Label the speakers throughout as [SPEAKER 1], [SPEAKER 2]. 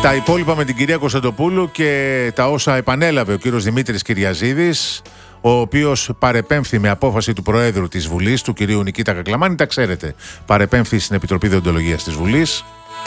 [SPEAKER 1] Τα υπόλοιπα με την κυρία Κωνσταντοπούλου και τα όσα επανέλαβε ο κύριος Δημήτρης Κυριαζίδης, ο οποίος παρεπέμφθη με απόφαση του Προέδρου της Βουλής, του κυρίου Νικήτα Κακλαμάνη. Τα ξέρετε, παρεπέμφθη στην Επιτροπή Δεοντολογίας της Βουλής.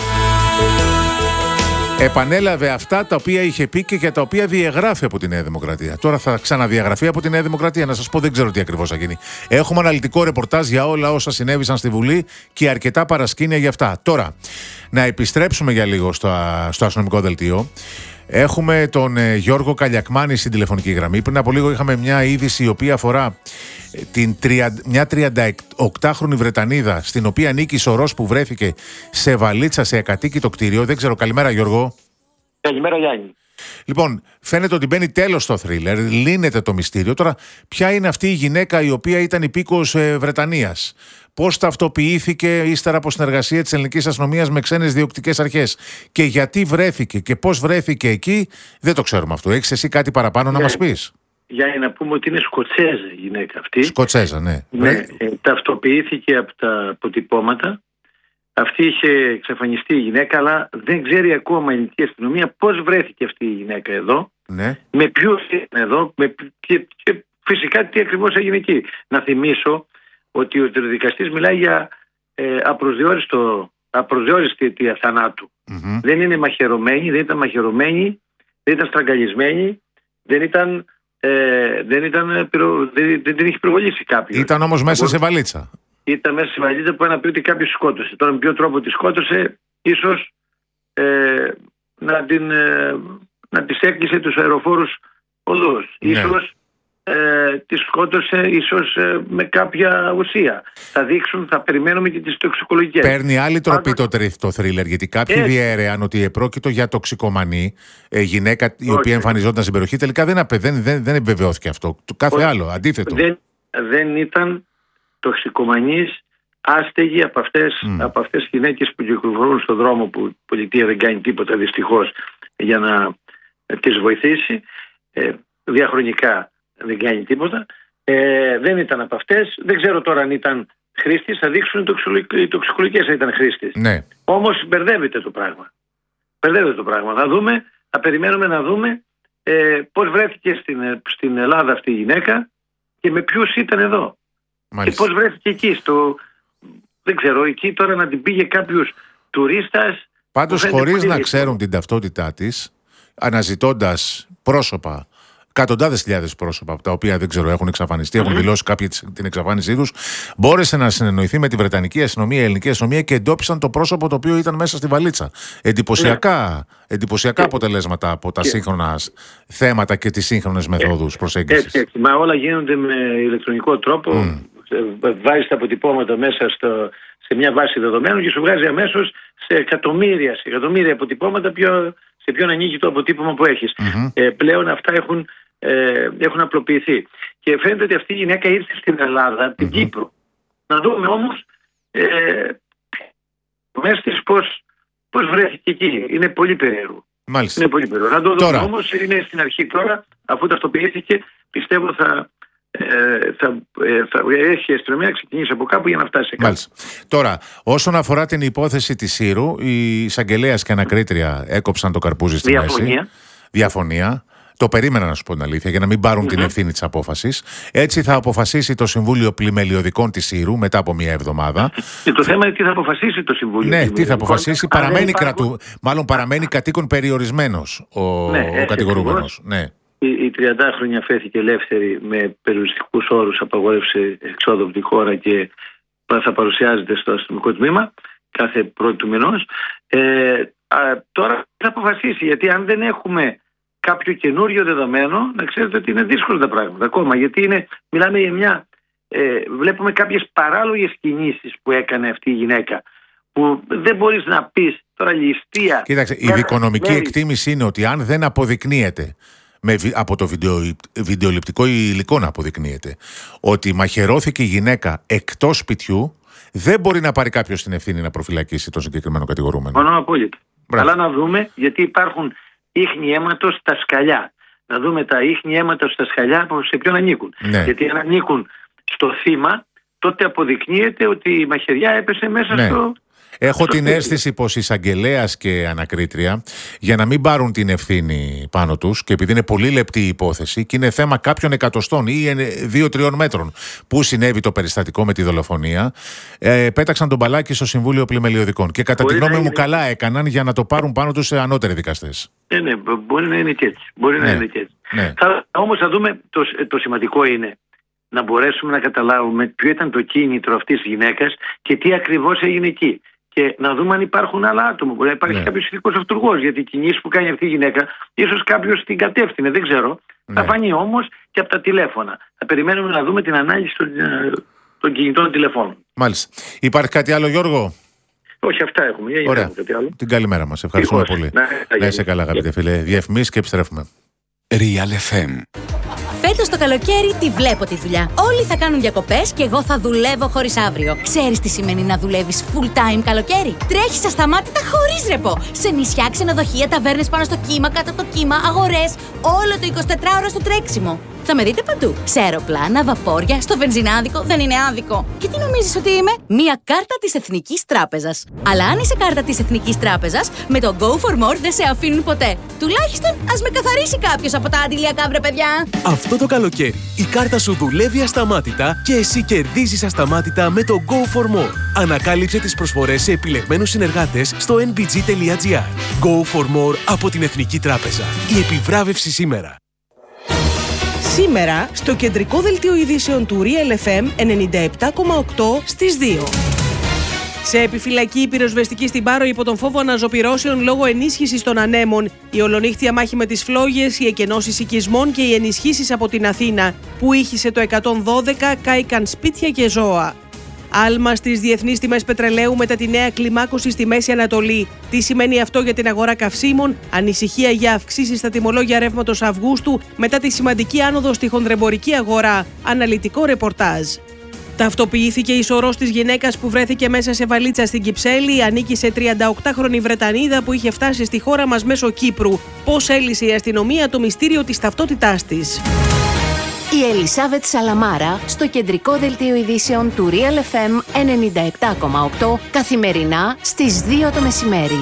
[SPEAKER 1] Επανέλαβε αυτά τα οποία είχε πει και για τα οποία διαγράφει από τη Νέα Δημοκρατία. Τώρα θα ξαναδιαγραφεί από τη Νέα Δημοκρατία. Να σας πω, δεν ξέρω τι ακριβώς θα γίνει. Έχουμε αναλυτικό ρεπορτάζ για όλα όσα συνέβησαν στη Βουλή και αρκετά παρασκήνια για αυτά. Τώρα, να επιστρέψουμε για λίγο στο αστυνομικό δελτίο. Έχουμε τον Γιώργο Καλιακμάνη στην τηλεφωνική γραμμή. Πριν από λίγο είχαμε μια είδηση η οποία αφορά μια 38χρονη Βρετανίδα, στην οποία ανήκει σωρός, που βρέθηκε σε βαλίτσα σε ακατοίκητο κτίριο. Δεν ξέρω, καλημέρα Γιώργο.
[SPEAKER 2] Καλημέρα Γιάννη.
[SPEAKER 1] Λοιπόν, φαίνεται ότι μπαίνει τέλος στο θρίλερ, λύνεται το μυστήριο. Τώρα, ποια είναι αυτή η γυναίκα η οποία ήταν υπήκοος Βρετανίας? Πώς ταυτοποιήθηκε ύστερα από συνεργασία της ελληνικής αστυνομίας με ξένες διοκτικές αρχές? Και γιατί βρέθηκε και πώς βρέθηκε εκεί? Δεν το ξέρουμε αυτό. Έχεις εσύ κάτι παραπάνω να μας πεις?
[SPEAKER 2] Για να πούμε ότι είναι Σκοτσέζα η γυναίκα αυτή.
[SPEAKER 1] Σκοτσέζα, ναι.
[SPEAKER 2] Ταυτοποιήθηκε από τα αποτυπώματα. Αυτή είχε εξαφανιστεί η γυναίκα, αλλά δεν ξέρει ακόμα η ελληνική αστυνομία πώς βρέθηκε αυτή η γυναίκα εδώ,
[SPEAKER 1] ναι.
[SPEAKER 2] Με ποιους είναι εδώ και φυσικά τι ακριβώς έγινε εκεί. Να θυμίσω ότι ο δικαστής μιλάει για απροσδιόριστη αιτία θανάτου. Mm-hmm. Δεν είναι μαχαιρωμένη, δεν ήταν μαχαιρωμένη, δεν ήταν στραγγαλισμένη, δεν την είχε πυροβολήσει κάποιος.
[SPEAKER 1] Ήταν όμως μέσα σε βαλίτσα.
[SPEAKER 2] Ήταν μέσα σε βαλίτσα που ένα πει ότι κάποιος σκότωσε. Τώρα με ποιο τρόπο τη σκότωσε, ίσως να της έκλεισε τους αεροφόρους οδούς. Ναι. Ίσως τη σκότωσε, ίσως με κάποια ουσία. Θα περιμένουμε και τις τοξικολογικές.
[SPEAKER 1] Παίρνει άλλη τροπή το θρίλερ, γιατί κάποιοι διέρεαν ότι επρόκειτο για τοξικομανή γυναίκα η οποία εμφανιζόταν στην περιοχή. Τελικά δεν επιβεβαιώθηκε αυτό. Το κάθε άλλο, αντίθετο.
[SPEAKER 2] Δεν ήταν τοξικομανής, άστεγη από αυτές τις γυναίκες που κυκλοφορούν στον δρόμο, που η πολιτεία δεν κάνει τίποτα δυστυχώς για να τις βοηθήσει. Διαχρονικά δεν κάνει τίποτα. Δεν ήταν από αυτές. Δεν ξέρω τώρα αν ήταν χρήστης. Θα δείξουν οι τοξικολογικές αν ήταν χρήστης.
[SPEAKER 1] Ναι.
[SPEAKER 2] Όμως μπερδεύεται το πράγμα. Θα περιμένουμε να δούμε πώς βρέθηκε στην Ελλάδα αυτή η γυναίκα και με ποιους ήταν εδώ. Μάλιστα. Και πώς βρέθηκε εκεί. Δεν ξέρω, εκεί τώρα να την πήγε κάποιος τουρίστας.
[SPEAKER 1] Πάντως χωρίς να ξέρουν την ταυτότητά της, αναζητώντας πρόσωπα, εκατοντάδες χιλιάδες πρόσωπα από τα οποία δεν ξέρω έχουν εξαφανιστεί, έχουν δηλώσει κάποιοι την εξαφάνισή τους, μπόρεσε να συνεννοηθεί με τη Βρετανική αστυνομία, η ελληνική αστυνομία και εντόπισαν το πρόσωπο το οποίο ήταν μέσα στη βαλίτσα. Εντυπωσιακά αποτελέσματα από τα σύγχρονα θέματα και τις σύγχρονες μεθόδους προσέγγισης.
[SPEAKER 2] Έτσι. Μα όλα γίνονται με ηλεκτρονικό τρόπο. Βάζεις τα αποτυπώματα μέσα σε μια βάση δεδομένων και σου βγάζει αμέσως σε εκατομμύρια αποτυπώματα σε ποιον ανήκει το αποτύπωμα που έχεις. Πλέον αυτά έχουν απλοποιηθεί. Και φαίνεται ότι αυτή η γυναίκα ήρθε στην Ελλάδα, την Κύπρο. Να δούμε όμως μέσα της πώς βρέθηκε εκεί. Είναι πολύ περίεργο.
[SPEAKER 1] Μάλιστα.
[SPEAKER 2] Είναι πολύ περίεργο. Να το δούμε όμως, είναι στην αρχή τώρα, αφού ταυτοποιήθηκε, πιστεύω θα έχει η αστυνομία να ξεκινήσει από κάπου για να φτάσει σε κάπου.
[SPEAKER 1] Τώρα, όσον αφορά την υπόθεση της Σύρου, η εισαγγελέας και ανακρίτρια έκοψαν το καρπούζι στη μέση. Διαφωνία. Το περίμενα, να σου πω την αλήθεια, για να μην πάρουν την ευθύνη της απόφασης. Έτσι θα αποφασίσει το Συμβούλιο Πλημελιωδικών της Σύρου μετά από μια εβδομάδα.
[SPEAKER 2] Και το θέμα είναι τι θα αποφασίσει το Συμβούλιο.
[SPEAKER 1] Ναι, τι θα αποφασίσει. Παραμένει κατοίκον περιορισμένος ο κατηγορούμενος. Ναι.
[SPEAKER 2] Η 30χρονη αφέθηκε ελεύθερη με περιοριστικούς όρους, απαγόρευση εξόδου από τη χώρα και θα παρουσιάζεται στο αστυνομικό τμήμα κάθε πρώτη του μηνός. Τώρα θα αποφασίσει, γιατί αν δεν έχουμε κάποιο καινούριο δεδομένο, να ξέρετε ότι είναι δύσκολα τα πράγματα ακόμα, γιατί μιλάμε για βλέπουμε κάποιες παράλογες κινήσεις που έκανε αυτή η γυναίκα, που δεν μπορείς να πεις τώρα ληστεία.
[SPEAKER 1] Κοίταξε, η δικονομική εκτίμηση είναι ότι αν δεν αποδεικνύεται από το βιντεοληπτικό υλικό να αποδεικνύεται ότι μαχαιρώθηκε η γυναίκα εκτός σπιτιού, δεν μπορεί να πάρει κάποιος την ευθύνη να προφυλακίσει τον συγκεκριμένο κατηγορούμενο.
[SPEAKER 2] Μόνο απόλυτα. Αλλά να δούμε, γιατί υπάρχουν ίχνη αίματος στα σκαλιά. Να δούμε τα ίχνη αίματος στα σκαλιά σε ποιον ανήκουν.
[SPEAKER 1] Ναι.
[SPEAKER 2] Γιατί αν ανήκουν στο θύμα, τότε αποδεικνύεται ότι η μαχαιριά έπεσε μέσα στο
[SPEAKER 1] Έχω την αίσθηση πως εισαγγελέας και ανακρίτρια, για να μην πάρουν την ευθύνη πάνω τους, και επειδή είναι πολύ λεπτή η υπόθεση και είναι θέμα κάποιων εκατοστών ή 2-3 μέτρων που συνέβη το περιστατικό με τη δολοφονία, πέταξαν τον μπαλάκι στο Συμβούλιο Πλημελιωδικών. Και κατά τη γνώμη μου, καλά έκαναν για να το πάρουν πάνω τους σε ανώτεροι δικαστές.
[SPEAKER 2] Ναι, μπορεί να είναι και έτσι. Να είναι και έτσι.
[SPEAKER 1] Ναι.
[SPEAKER 2] Όμως θα δούμε, το σημαντικό είναι να μπορέσουμε να καταλάβουμε ποιο ήταν το κίνητρο αυτής της γυναίκας και τι ακριβώς έγινε εκεί. Και να δούμε αν υπάρχουν άλλα άτομα. Μπορεί να υπάρχει κάποιος ειδικός αυτούργος, γιατί οι κινήσεις που κάνει αυτή η γυναίκα, ίσως κάποιος την κατεύθυνε, δεν ξέρω. Θα φανεί όμως και από τα τηλέφωνα. Θα περιμένουμε να δούμε την ανάλυση των κινητών τηλεφώνων.
[SPEAKER 1] Μάλιστα. Υπάρχει κάτι άλλο, Γιώργο?
[SPEAKER 2] Όχι, αυτά έχουμε.
[SPEAKER 1] Ωραία.
[SPEAKER 2] Κάτι άλλο.
[SPEAKER 1] Την καλημέρα μας. Ευχαριστούμε πολύ. Να είσαι καλά, αγαπητέ φίλε. Διαφημίσεις και επιστρέφουμε.
[SPEAKER 3] Real FM.
[SPEAKER 4] Φέτος το καλοκαίρι τη βλέπω τη δουλειά. Όλοι θα κάνουν διακοπές και εγώ θα δουλεύω χωρίς αύριο. Ξέρεις τι σημαίνει να δουλεύεις full time καλοκαίρι? Τρέχεις ασταμάτητα χωρίς ρεπό. Σε νησιά, ξενοδοχεία, ταβέρνες πάνω στο κύμα, κάτω από το κύμα, αγορές. Όλο το 24ωρο στο τρέξιμο. Θα με δείτε παντού. Σε αεροπλάνα, βαπόρια, στο βενζινάδικο. Δεν είναι άδικο. Και τι νομίζεις ότι είμαι? Μία κάρτα της Εθνικής Τράπεζας. Αλλά αν είσαι κάρτα της Εθνικής Τράπεζας, με το Go for More δεν σε αφήνουν ποτέ. Τουλάχιστον ας με καθαρίσει κάποιος από τα αντιλιακά, βρε παιδιά.
[SPEAKER 5] Αυτό το καλοκαίρι η κάρτα σου δουλεύει ασταμάτητα και εσύ κερδίζεις ασταμάτητα με το Go for More. Ανακάλυψε τις προσφορές σε επιλεγμένους συνεργάτες στο nbg.gr. Go for More από την Εθνική Τράπεζα. Η επιβράβευση σήμερα.
[SPEAKER 6] Σήμερα, στο κεντρικό δελτίο ειδήσεων του Real FM 97,8 στις 2. Σε επιφυλακή η πυροσβεστική στην Πάρο υπό τον φόβο αναζωπυρώσεων λόγω ενίσχυσης των ανέμων. Η ολονύχτια μάχη με τις φλόγες, οι εκενώσεις οικισμών και οι ενισχύσεις από την Αθήνα, που ήχησε το 112, κάηκαν σπίτια και ζώα. Άλμα στις διεθνείς τιμές πετρελαίου μετά τη νέα κλιμάκωση στη Μέση Ανατολή. Τι σημαίνει αυτό για την αγορά καυσίμων? Ανησυχία για αυξήσεις στα τιμολόγια ρεύματος Αυγούστου μετά τη σημαντική άνοδο στη χονδρεμπορική αγορά. Αναλυτικό ρεπορτάζ. Ταυτοποιήθηκε η σωρός της γυναίκας που βρέθηκε μέσα σε βαλίτσα στην Κυψέλη. Ανήκει σε 38χρονη Βρετανίδα που είχε φτάσει στη χώρα μας μέσω Κύπρου. Πώς έλυσε η αστυνομία το μυστήριο της ταυτότητάς της?
[SPEAKER 7] Η Ελισάβετ Σαλαμάρα στο κεντρικό δελτίο ειδήσεων του Real FM 97,8 καθημερινά στις 2 το μεσημέρι.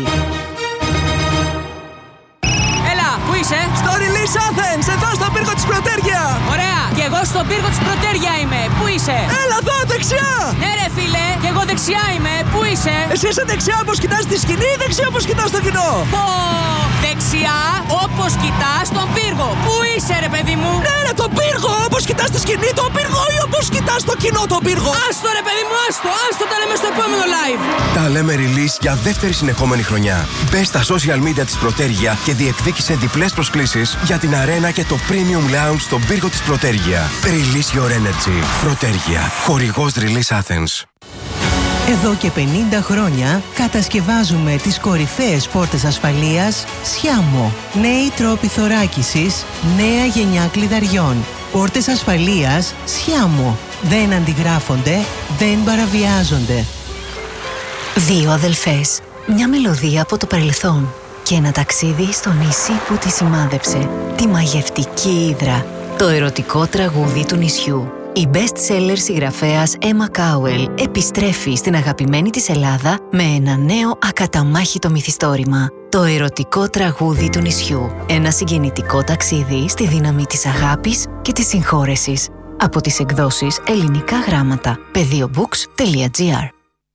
[SPEAKER 8] Έλα, πού είσαι?
[SPEAKER 9] Στο Release Athens, εδώ στον πύργο της Πρωτέρια.
[SPEAKER 8] Ωραία, και εγώ στον πύργο της Πρωτέρια είμαι. Πού είσαι?
[SPEAKER 9] Έλα εδώ, δεξιά.
[SPEAKER 8] Ναι ρε φίλε, και εγώ δεξιά είμαι. Πού είσαι?
[SPEAKER 9] Εσύ είσαι δεξιά όπως κοιτάς τη σκηνή ή δεξιά όπως κοιτάς το κοινό?
[SPEAKER 8] Πω, δεξιά όπως κοιτάς τον πύργο. Πού είσαι ρε παιδί μου?
[SPEAKER 9] Ναι ρε, τον πύργο, όπως κοιτάς τη σκηνή τον πύργο ή όπως κοιτάς το κοινό τον πύργο?
[SPEAKER 8] Άστο ρε παιδί μου, άστο τα λέμε στο επόμενο live.
[SPEAKER 3] Τα λέμε Release για δεύτερη συνεχόμενη χρονιά. Μπες στα social media της Πρωτέρια και διεκδίκησε διπλές προσκλήσεις για την αρένα και το Premium Lounge στον πύργο της Πρωτέρια. Release your energy. Πρωτέρια. Χορηγός Release Athens.
[SPEAKER 10] Εδώ και 50 χρόνια κατασκευάζουμε τις κορυφαίες πόρτες ασφαλείας Sciamo. Νέοι τρόποι θωράκισης, νέα γενιά κλειδαριών. Πόρτες ασφαλείας Sciamo. Δεν αντιγράφονται, δεν παραβιάζονται.
[SPEAKER 7] Δύο αδελφές. Μια μελωδία από το παρελθόν. Και ένα ταξίδι στο νησί που τη σημάδεψε. Τη μαγευτική Ύδρα. Το ερωτικό τραγούδι του νησιού. Η best-seller συγγραφέας Emma Cowell επιστρέφει στην αγαπημένη της Ελλάδα με ένα νέο ακαταμάχητο μυθιστόρημα. Το ερωτικό τραγούδι του νησιού. Ένα συγκινητικό ταξίδι στη δύναμη της αγάπης και της συγχώρεσης. Από τις εκδόσεις Ελληνικά Γράμματα. Pediobooks.gr.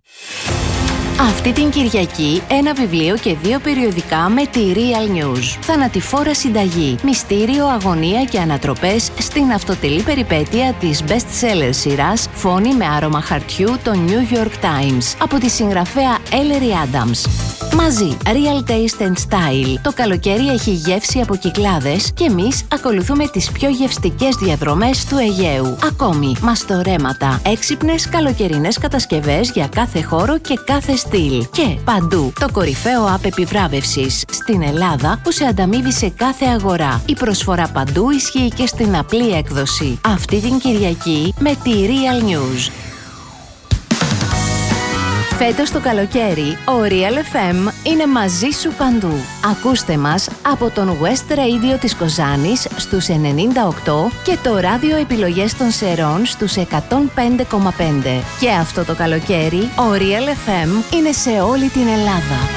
[SPEAKER 7] Αυτή την Κυριακή ένα βιβλίο και 2 περιοδικά με τη Real News. Θανατηφόρα συνταγή, μυστήριο, αγωνία και ανατροπές στην αυτοτελή περιπέτεια της best-seller σειράς Φόνη με άρωμα χαρτιού το New York Times από τη συγγραφέα Ellery Adams. Μαζί, Real Taste and Style. Το καλοκαίρι έχει γεύση από Κυκλάδες και εμείς ακολουθούμε τις πιο γευστικές διαδρομές του Αιγαίου. Ακόμη, μαστορέματα, έξυπνες καλοκαιρινές κατασκευές για κάθε χώρο και κάθε στυλ. Και παντού, το κορυφαίο app επιβράβευσης στην Ελλάδα που σε ανταμείβει σε κάθε αγορά. Η προσφορά παντού ισχύει και στην απλή έκδοση. Αυτή την Κυριακή με τη Real News. Φέτος το καλοκαίρι, ο Real FM είναι μαζί σου παντού. Ακούστε μας από τον West Radio της Κοζάνης στους 98 και το ράδιο επιλογές των Σερών στους 105,5. Και αυτό το καλοκαίρι, ο Real FM είναι σε όλη την Ελλάδα.